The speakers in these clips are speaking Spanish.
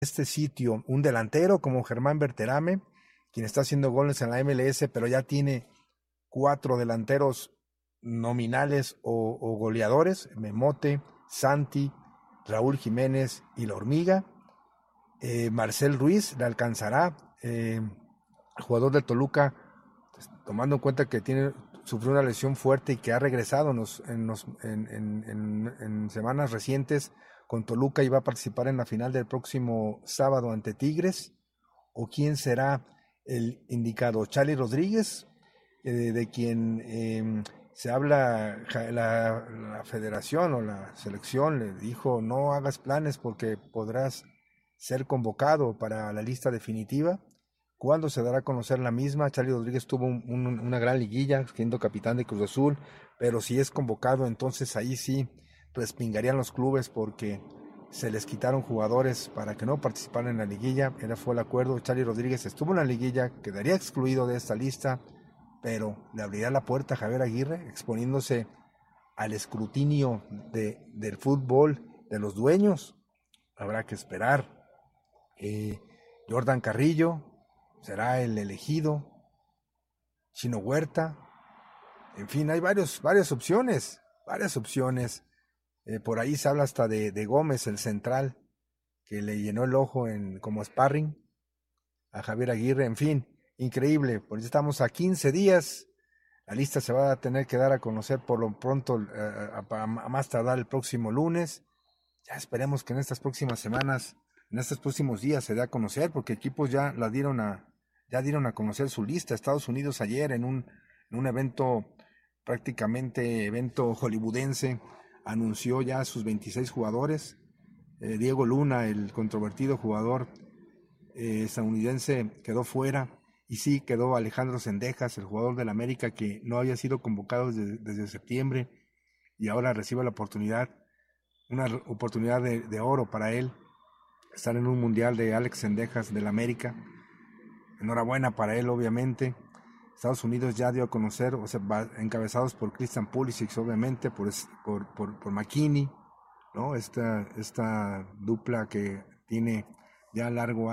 este sitio un delantero como Germán Berterame, quien está haciendo goles en la MLS, pero ya tiene cuatro delanteros nominales o goleadores: Memote, Santi, Raúl Jiménez y La Hormiga. Marcel Ruiz le alcanzará, jugador de Toluca, pues, tomando en cuenta que sufrió una lesión fuerte y que ha regresado en semanas recientes con Toluca y va a participar en la final del próximo sábado ante Tigres. ¿O quién será el indicado? Charlie Rodríguez, de quien se habla, la federación o la selección le dijo: no hagas planes porque podrás ser convocado para la lista definitiva. ¿Cuándo se dará a conocer la misma? Charlie Rodríguez tuvo una gran liguilla siendo capitán de Cruz Azul, pero si es convocado, entonces ahí sí respingarían los clubes porque se les quitaron jugadores para que no participaran en la liguilla. Era fue el acuerdo. Charlie Rodríguez estuvo en la liguilla, quedaría excluido de esta lista, pero le abrirá la puerta a Javier Aguirre, exponiéndose al escrutinio del fútbol de los dueños. Habrá que esperar. Jordan Carrillo será el elegido. Chino Huerta. En fin, hay varias opciones. Varias opciones. Por ahí se habla hasta de Gómez, el central, que le llenó el ojo como sparring a Javier Aguirre. En fin, increíble. Pues estamos a 15 días. La lista se va a tener que dar a conocer por lo pronto, a más tardar el próximo lunes. Ya esperemos que en estas próximas semanas, en estos próximos días se dé a conocer, porque equipos ya dieron a conocer su lista. Estados Unidos ayer en un evento, prácticamente evento hollywoodense, anunció ya sus 26 jugadores. Diego Luna, el controvertido jugador estadounidense, quedó fuera. Y sí, quedó Alejandro Zendejas, el jugador del América, que no había sido convocado desde septiembre y ahora recibe la oportunidad, una oportunidad de oro para él, estar en un mundial de Alex Zendejas del América. Enhorabuena para él, obviamente. Estados Unidos ya dio a conocer, o sea, encabezados por Christian Pulisic, obviamente, por McKinney, ¿no? Esta dupla que tiene ya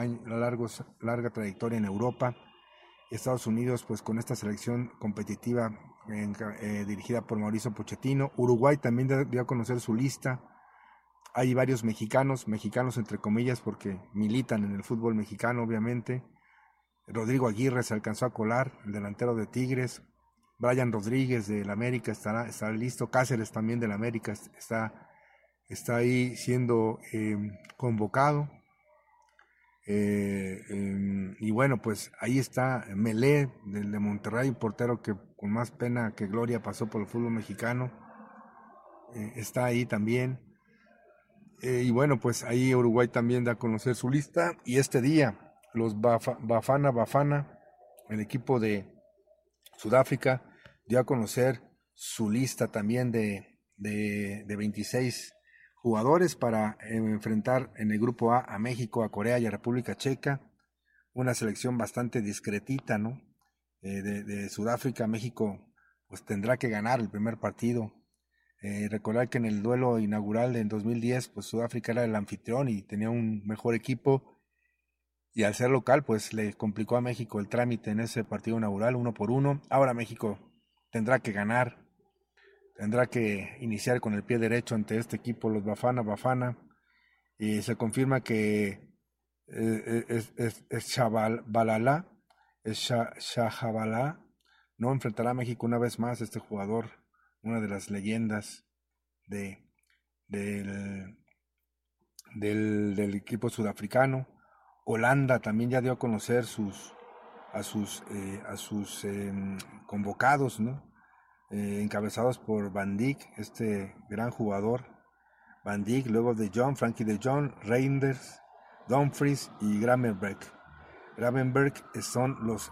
larga trayectoria en Europa. Estados Unidos, pues con esta selección competitiva dirigida por Mauricio Pochettino. Uruguay también dio a conocer su lista. Hay varios mexicanos entre comillas, porque militan en el fútbol mexicano, obviamente. Rodrigo Aguirre se alcanzó a colar, el delantero de Tigres. Brian Rodríguez del América estará listo. Cáceres también del América está ahí siendo convocado. Y bueno, pues ahí está Melé de Monterrey, un portero que con más pena que gloria pasó por el fútbol mexicano. Está ahí también. Y bueno, pues ahí Uruguay también da a conocer su lista. Y este día, los Bafana, el equipo de Sudáfrica, dio a conocer su lista también de 26 jugadores para enfrentar en el grupo A México, a Corea y a República Checa. Una selección bastante discretita, ¿no? De Sudáfrica. México pues tendrá que ganar el primer partido. Recordar que en el duelo inaugural en 2010, pues Sudáfrica era el anfitrión y tenía un mejor equipo, y al ser local pues le complicó a México el trámite en ese partido inaugural 1-1. Ahora México tendrá que ganar, tendrá que iniciar con el pie derecho ante este equipo, los Bafana, y se confirma que Shabalala no enfrentará a México una vez más. Este jugador, una de las leyendas de, del, del equipo sudafricano. Holanda también ya dio a conocer a sus convocados, ¿no? Encabezados por Van Dijk, este gran jugador. Van Dijk, luego de Jong, Frankie de Jong, Reinders, Dumfries y Gravenberch. Gravenberch son los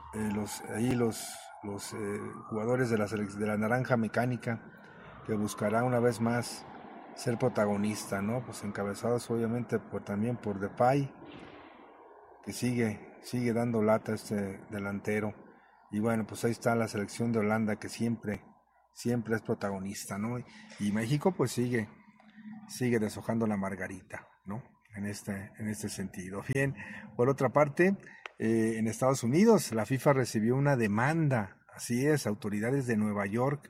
jugadores de la naranja mecánica, que buscará una vez más ser protagonista, ¿no? Pues encabezados obviamente también por Depay, que sigue dando lata este delantero. Y bueno, pues ahí está la selección de Holanda, que siempre es protagonista, ¿no? Y México pues sigue deshojando la margarita, ¿no? en este sentido. Bien, por otra parte, en Estados Unidos la FIFA recibió una demanda, así es, autoridades de Nueva York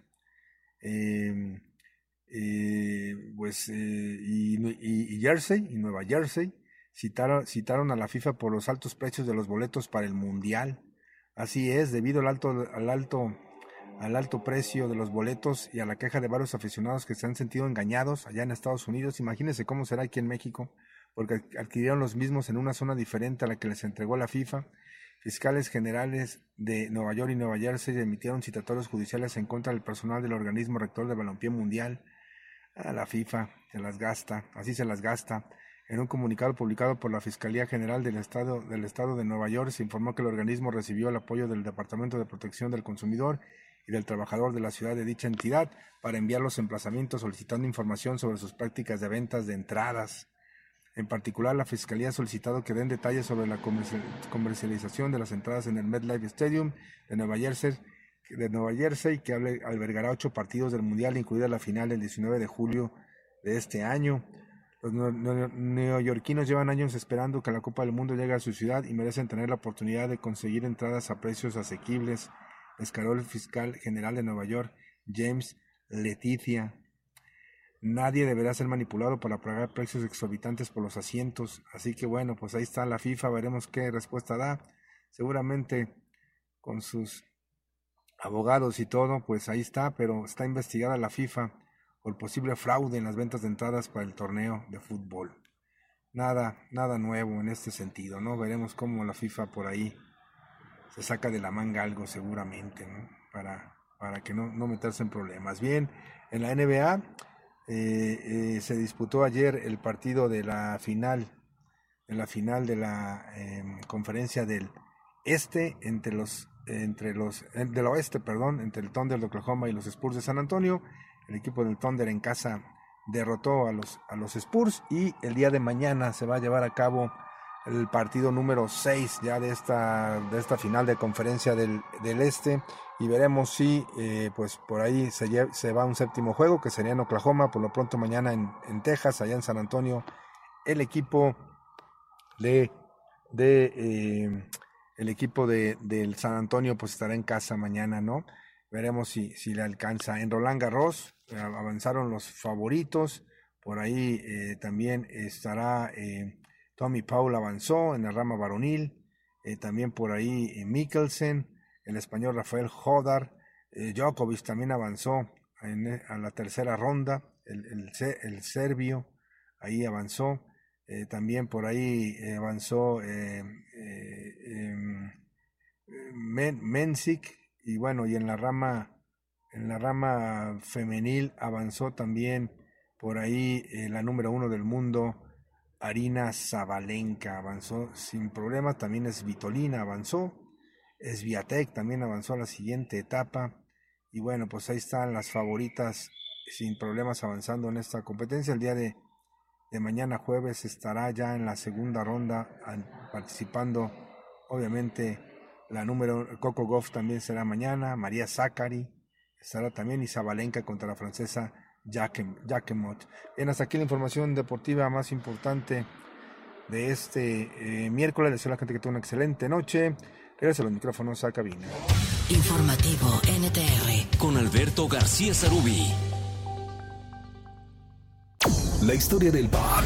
y Jersey, y Nueva Jersey, citaron a la FIFA por los altos precios de los boletos para el Mundial. Así es, debido al alto precio de los boletos y a la queja de varios aficionados que se han sentido engañados allá en Estados Unidos. Imagínense cómo será aquí en México, porque adquirieron los mismos en una zona diferente a la que les entregó la FIFA. Fiscales generales de Nueva York y Nueva Jersey emitieron citatorios judiciales en contra del personal del organismo rector de balompié mundial. La FIFA así se las gasta. En un comunicado publicado por la Fiscalía General del Estado de Nueva York, se informó que el organismo recibió el apoyo del Departamento de Protección del Consumidor y del Trabajador de la ciudad de dicha entidad para enviar los emplazamientos solicitando información sobre sus prácticas de ventas de entradas. En particular, la Fiscalía ha solicitado que den detalles sobre la comercialización de las entradas en el MetLife Stadium de Nueva Jersey, que albergará 8 partidos del Mundial, incluida la final el 19 de julio de este año. Los neoyorquinos llevan años esperando que la Copa del Mundo llegue a su ciudad y merecen tener la oportunidad de conseguir entradas a precios asequibles, declaró el fiscal general de Nueva York, James Letitia. Nadie deberá ser manipulado para pagar precios exorbitantes por los asientos. Así que bueno, pues ahí está la FIFA, veremos qué respuesta da. Seguramente con sus abogados y todo, pues ahí está, pero está investigada la FIFA por posible fraude en las ventas de entradas para el torneo de fútbol. Nada nuevo en este sentido, ¿no? Veremos cómo la FIFA por ahí se saca de la manga algo seguramente, ¿no? Para que no meterse en problemas. Bien, en la NBA se disputó ayer el partido de la final de la conferencia del este entre el Thunder de Oklahoma y los Spurs de San Antonio. El equipo del Thunder en casa derrotó a los Spurs y el día de mañana se va a llevar a cabo el partido número 6 ya de esta final de conferencia del este, y veremos si pues por ahí se va a un séptimo juego, que sería en Oklahoma. Por lo pronto mañana en Texas, allá en San Antonio, el equipo del San Antonio pues estará en casa mañana, ¿no? Veremos si le alcanza. En Roland Garros avanzaron los favoritos, por ahí también estará Tommy Paul, avanzó en la rama varonil, también por ahí Mikkelsen, el español Rafael Jodar, Djokovic también avanzó a la tercera ronda, el serbio ahí avanzó, también por ahí avanzó Mensik, y bueno, y en la rama femenil avanzó también por ahí la número 1 del mundo, Aryna Sabalenka, avanzó sin problemas. También Svitolina avanzó, Swiatek también avanzó a la siguiente etapa, y bueno, pues ahí están las favoritas sin problemas avanzando en esta competencia. El día de mañana jueves estará ya en la segunda ronda participando, obviamente, la número Coco Gauff también será mañana, María Sakkari estará también, y Sabalenka contra la francesa Jacquemot. Bien, hasta aquí la información deportiva más importante de este miércoles. Les deseo a la gente que tenga una excelente noche. Regreso a los micrófonos a cabina. Informativo NTR con Alberto García Sarubí. La historia del pop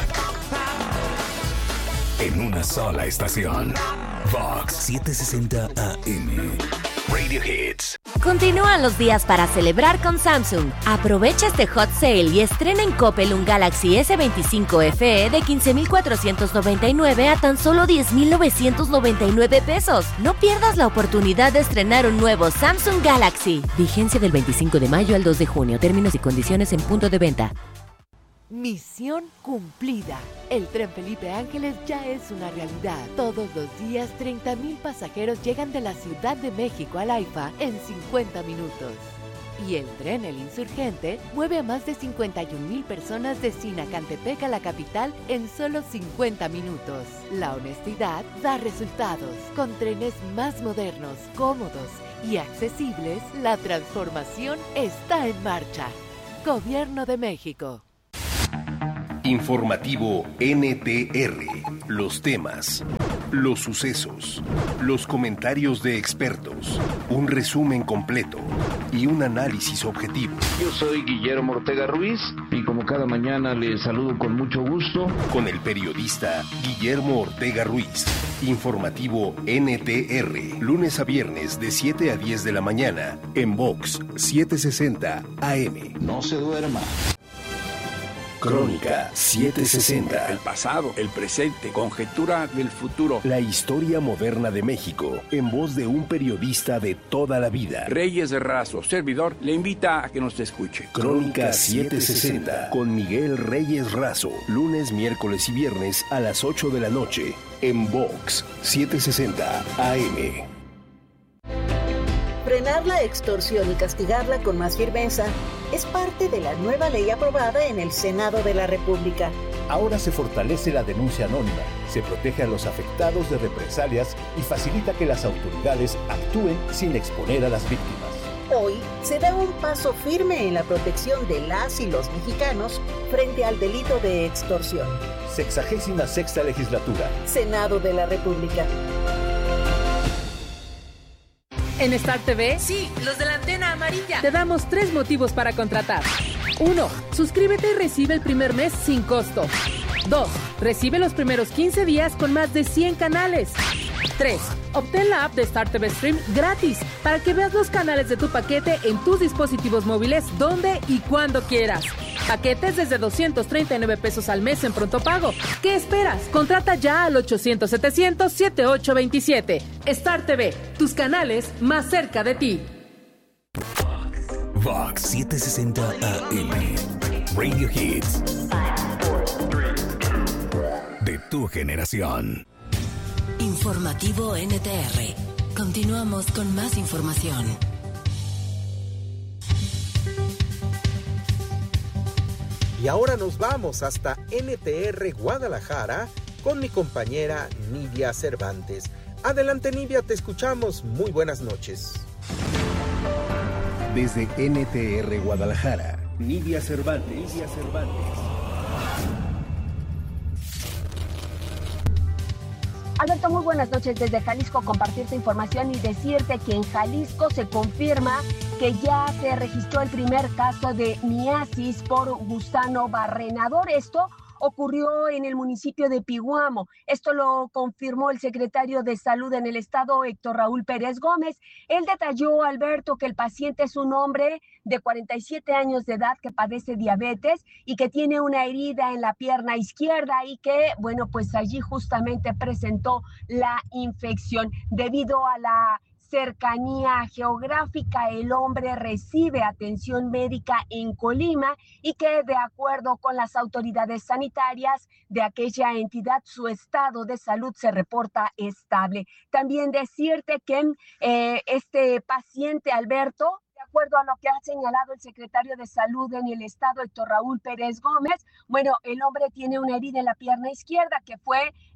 en una sola estación. Vox 760 AM. Radio Hits. Continúan los días para celebrar con Samsung. Aprovecha este hot sale y estrena en Coppel un Galaxy S25 FE de 15,499 a tan solo 10,999 pesos. No pierdas la oportunidad de estrenar un nuevo Samsung Galaxy. Vigencia del 25 de mayo al 2 de junio. Términos y condiciones en punto de venta. Misión cumplida. El Tren Felipe Ángeles ya es una realidad. Todos los días 30,000 pasajeros llegan de la Ciudad de México al AIFA en 50 minutos. Y el tren El Insurgente mueve a más de 51,000 personas de Sinacantepec a la capital en solo 50 minutos. La honestidad da resultados. Con trenes más modernos, cómodos y accesibles, la transformación está en marcha. Gobierno de México. Informativo NTR. Los temas, los sucesos, los comentarios de expertos, un resumen completo y un análisis objetivo. Yo soy Guillermo Ortega Ruiz y como cada mañana les saludo con mucho gusto. Con el periodista Guillermo Ortega Ruiz. Informativo NTR. Lunes a viernes de 7 a 10 de la mañana en Vox 760 AM. No se duerma. Crónica 760. El pasado, el presente, conjetura del futuro. La historia moderna de México, en voz de un periodista de toda la vida. Reyes de Razo, servidor, le invita a que nos escuche. Crónica 760, con Miguel Reyes Razo. Lunes, miércoles y viernes a las 8 de la noche, en Vox 760 AM. Frenar la extorsión y castigarla con más firmeza es parte de la nueva ley aprobada en el Senado de la República. Ahora se fortalece la denuncia anónima, se protege a los afectados de represalias y facilita que las autoridades actúen sin exponer a las víctimas. Hoy se da un paso firme en la protección de las y los mexicanos frente al delito de extorsión. 66ª legislatura. Senado de la República. En Star TV, sí, los de la antena amarilla, te damos 3 motivos para contratar. 1. Suscríbete y recibe el primer mes sin costo. 2. Recibe los primeros 15 días con más de 100 canales. 3. Obtén la app de Star TV Stream gratis para que veas los canales de tu paquete en tus dispositivos móviles donde y cuando quieras. Paquetes desde 239 pesos al mes en pronto pago. ¿Qué esperas? Contrata ya al 800-700-7827. Star TV, tus canales más cerca de ti. Vox 760 AM. Radio Hits. De tu generación. Informativo NTR. Continuamos con más información. Y ahora nos vamos hasta NTR Guadalajara con mi compañera Nidia Cervantes. Adelante, Nidia, te escuchamos. Muy buenas noches. Desde NTR Guadalajara, Nidia Cervantes. Alberto, muy buenas noches desde Jalisco, compartirte información y decirte que en Jalisco se confirma que ya se registró el primer caso de miasis por gusano barrenador. Esto ocurrió en el municipio de Piguamo. Esto lo confirmó el secretario de Salud en el estado, Héctor Raúl Pérez Gómez. Él detalló, Alberto, que el paciente es un hombre de 47 años de edad que padece diabetes y que tiene una herida en la pierna izquierda y que, bueno, pues allí justamente presentó la infección. Debido a la cercanía geográfica, el hombre recibe atención médica en Colima y que, de acuerdo con las autoridades sanitarias de aquella entidad, su estado de salud se reporta estable. También decirte que este paciente, Alberto, de acuerdo a lo que ha señalado el secretario de Salud en el estado, Héctor Raúl Pérez Gómez, bueno, el hombre tiene una herida en la pierna izquierda que fue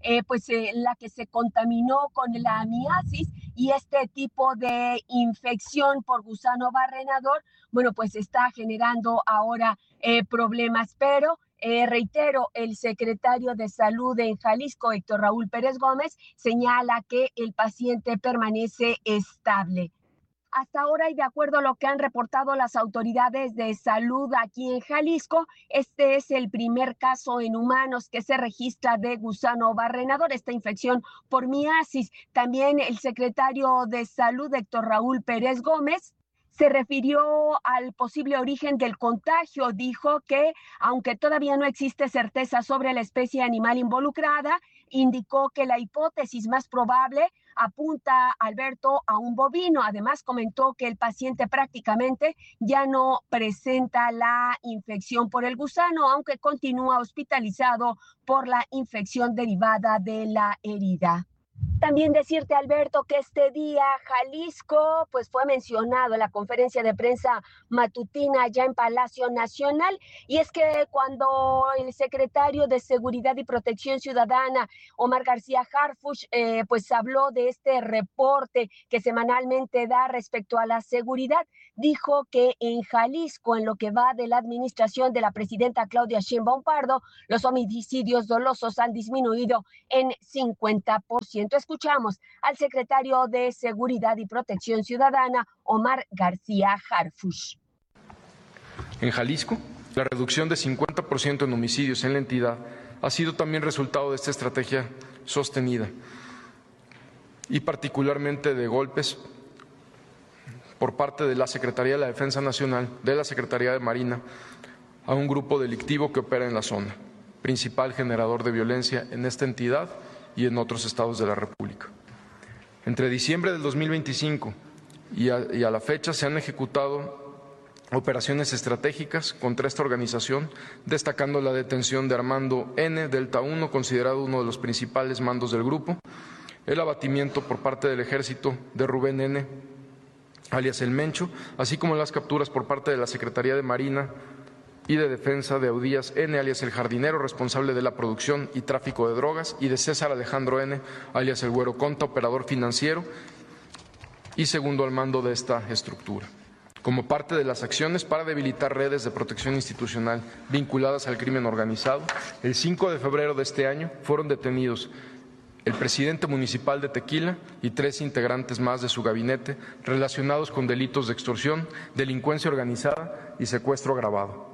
la que se contaminó con la amiasis, y este tipo de infección por gusano barrenador, bueno, pues está generando ahora problemas, pero reitero, el secretario de Salud en Jalisco, Héctor Raúl Pérez Gómez, señala que el paciente permanece estable. Hasta ahora, y de acuerdo a lo que han reportado las autoridades de salud aquí en Jalisco, este es el primer caso en humanos que se registra de gusano barrenador, esta infección por miasis. También el secretario de Salud, Héctor Raúl Pérez Gómez, se refirió al posible origen del contagio. Dijo que, aunque todavía no existe certeza sobre la especie animal involucrada, indicó que la hipótesis más probable apunta, Alberto, a un bovino. Además, comentó que el paciente prácticamente ya no presenta la infección por el gusano, aunque continúa hospitalizado por la infección derivada de la herida. también decirte, Alberto, que este día Jalisco pues fue mencionado en la conferencia de prensa matutina ya en Palacio Nacional, y es que cuando el secretario de Seguridad y Protección Ciudadana, Omar García Harfuch, pues habló de este reporte que semanalmente da respecto a la seguridad, dijo que en Jalisco, en lo que va de la administración de la presidenta Claudia Sheinbaum Pardo, los homicidios dolosos han disminuido en 50%. Escuchamos al secretario de Seguridad y Protección Ciudadana, Omar García Harfuch. En Jalisco, la reducción de 50% en homicidios en la entidad ha sido también resultado de esta estrategia sostenida y particularmente de golpes por parte de la Secretaría de la Defensa Nacional, de la Secretaría de Marina, a un grupo delictivo que opera en la zona, principal generador de violencia en esta entidad y en otros estados de la República. Entre diciembre del 2025 y a la fecha se han ejecutado operaciones estratégicas contra esta organización, destacando la detención de Armando N., Delta 1, considerado uno de los principales mandos del grupo, el abatimiento por parte del Ejército de Rubén N., alias El Mencho, así como las capturas por parte de la Secretaría de Marina y de Defensa de Eudías N., alias El Jardinero, responsable de la producción y tráfico de drogas, y de César Alejandro N., alias El Güero Conta, operador financiero y segundo al mando de esta estructura. Como parte de las acciones para debilitar redes de protección institucional vinculadas al crimen organizado, el 5 de febrero de este año fueron detenidos el presidente municipal de Tequila y 3 integrantes más de su gabinete relacionados con delitos de extorsión, delincuencia organizada y secuestro agravado.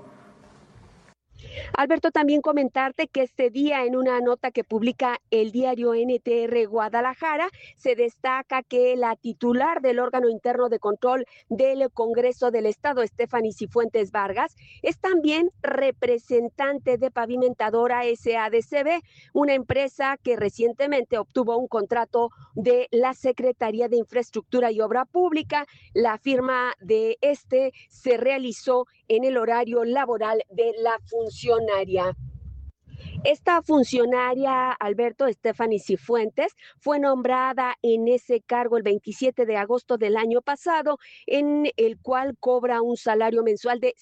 Alberto, también comentarte que este día, en una nota que publica el diario NTR Guadalajara, se destaca que la titular del órgano interno de control del Congreso del Estado, Stephanie Cifuentes Vargas, es también representante de Pavimentadora SADCB, una empresa que recientemente obtuvo un contrato de la Secretaría de Infraestructura y Obra Pública. La firma de se realizó en el horario laboral de la funcionaria. Esta funcionaria, Alberto, Stephanie Cifuentes, fue nombrada en ese cargo el 27 de agosto del año pasado, en el cual cobra un salario mensual de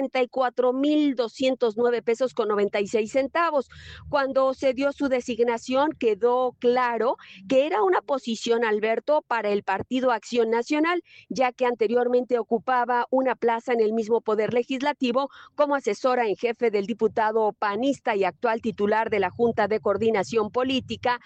74,209 pesos con 96 centavos. Cuando se dio su designación, quedó claro que era una posición, Alberto, para el Partido Acción Nacional, ya que anteriormente ocupaba una plaza en el mismo Poder Legislativo como asesora en jefe del diputado panista y actual titular de la Junta de Coordinación Política,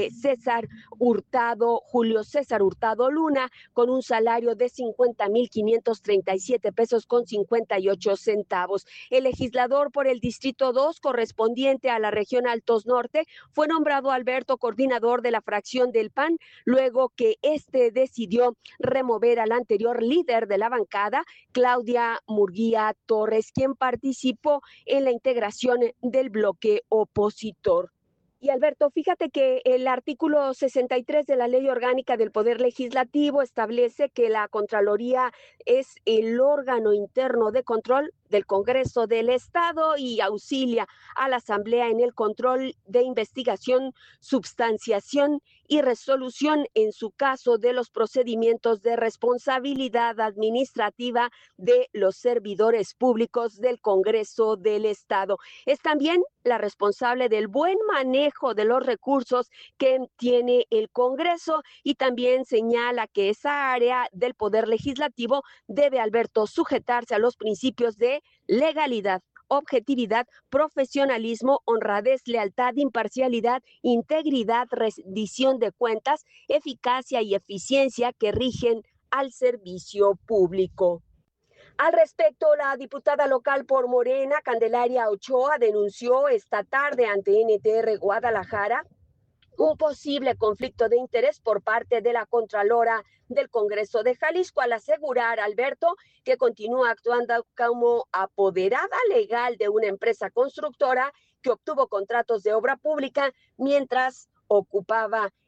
Julio César Hurtado Luna, con un salario de 50,537 pesos con 58 centavos. El legislador por el Distrito 2, correspondiente a la región Altos Norte, fue nombrado, Alberto, coordinador de la fracción del PAN, luego que decidió remover al anterior líder de la bancada, Claudia Murguía Torres, quien participó en la integración del bloque opositor. Y Alberto, fíjate que el artículo 63 de la Ley Orgánica del Poder Legislativo establece que la Contraloría es el órgano interno de control del Congreso del Estado y auxilia a la Asamblea en el control de investigación, substanciación y resolución, en su caso, de los procedimientos de responsabilidad administrativa de los servidores públicos del Congreso del Estado. Es también la responsable del buen manejo de los recursos que tiene el Congreso, y también señala que esa área del Poder Legislativo debe, Alberto, sujetarse a los principios de legalidad, objetividad, profesionalismo, honradez, lealtad, imparcialidad, integridad, rendición de cuentas, eficacia y eficiencia que rigen al servicio público. Al respecto, la diputada local por Morena, Candelaria Ochoa, denunció esta tarde ante NTR Guadalajara un posible conflicto de interés por parte de la Contralora del Congreso de Jalisco, al asegurar, Alberto, que continúa actuando como apoderada legal de una empresa constructora que obtuvo contratos de obra pública mientras ocupaba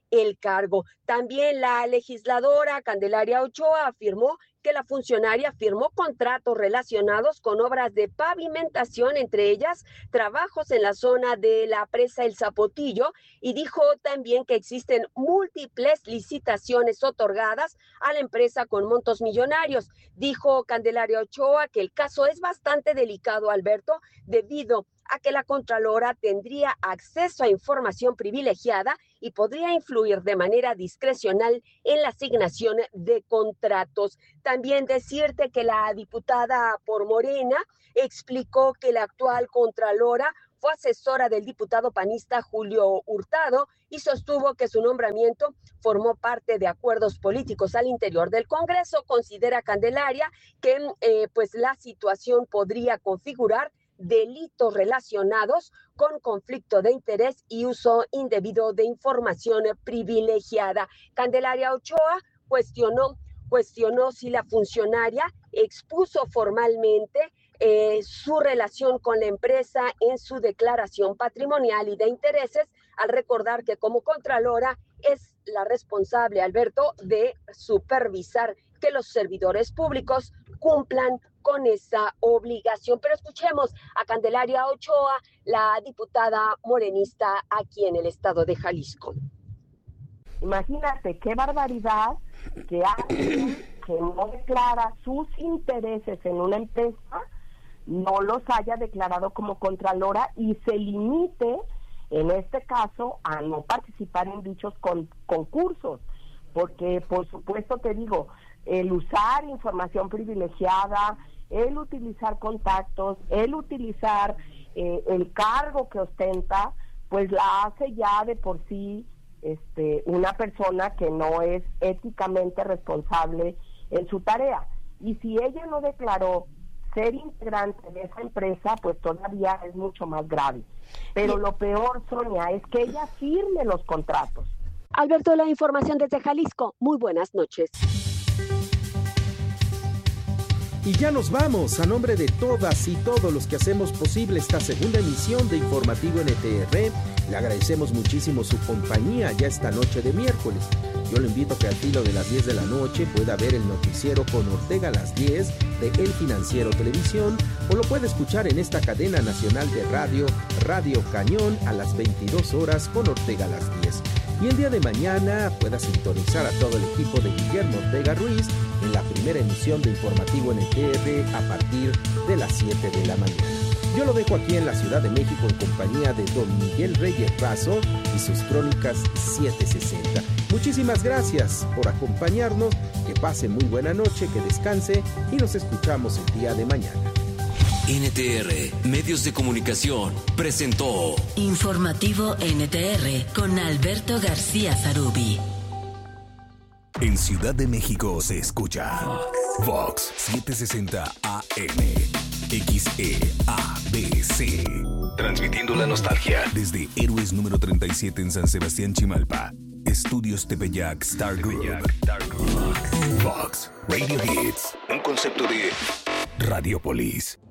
el cargo. También la legisladora Candelaria Ochoa afirmó que la funcionaria firmó contratos relacionados con obras de pavimentación, entre ellas trabajos en la zona de la presa El Zapotillo, y dijo también que existen múltiples licitaciones otorgadas a la empresa con montos millonarios. Dijo Candelaria Ochoa que el caso es bastante delicado, Alberto, debido a que la Contralora tendría acceso a información privilegiada y podría influir de manera discrecional en la asignación de contratos. También decirte que la diputada por Morena explicó que la actual Contralora fue asesora del diputado panista Julio Hurtado y sostuvo que su nombramiento formó parte de acuerdos políticos al interior del Congreso. Considera Candelaria que pues la situación podría configurar delitos relacionados con conflicto de interés y uso indebido de información privilegiada. Candelaria Ochoa cuestionó si la funcionaria expuso formalmente su relación con la empresa en su declaración patrimonial y de intereses, al recordar que como Contralora es la responsable, Alberto, de supervisar que los servidores públicos cumplan con esa obligación. Pero escuchemos a Candelaria Ochoa, la diputada morenista aquí en el estado de Jalisco. Imagínate qué barbaridad que alguien que no declara sus intereses en una empresa no los haya declarado como Contralora y se limite, en este caso, a no participar en dichos concursos, porque por supuesto te digo, el usar información privilegiada, el utilizar contactos, el utilizar el cargo que ostenta, pues la hace ya de por sí una persona que no es éticamente responsable en su tarea. Y si ella no declaró ser integrante de esa empresa, pues todavía es mucho más grave. Pero lo peor, Sonia, es que ella firme los contratos. Alberto, la información desde Jalisco. Muy buenas noches. Y ya nos vamos. A nombre de todas y todos los que hacemos posible esta segunda emisión de Informativo NTR, le agradecemos muchísimo su compañía ya esta noche de miércoles. Yo le invito a que al filo de las 10 de la noche pueda ver el noticiero con Ortega a las 10 de El Financiero Televisión, o lo puede escuchar en esta cadena nacional de radio, Radio Cañón, a las 22 horas con Ortega a las 10. Y el día de mañana pueda sintonizar a todo el equipo de Guillermo Ortega Ruiz en la primera emisión de Informativo NTR a partir de las 7 de la mañana. Yo lo dejo aquí en la Ciudad de México en compañía de don Miguel Reyes Razo y sus crónicas 760. Muchísimas gracias por acompañarnos, que pase muy buena noche, que descanse y nos escuchamos el día de mañana. NTR Medios de Comunicación presentó Informativo NTR con Alberto García Zarubi. En Ciudad de México se escucha Vox 760 AM XEABC, transmitiendo la nostalgia desde Héroes número 37 en San Sebastián, Chimalpa. Estudios Tepeyac Star Group. Vox Radio Hits, un concepto de Radiopolis.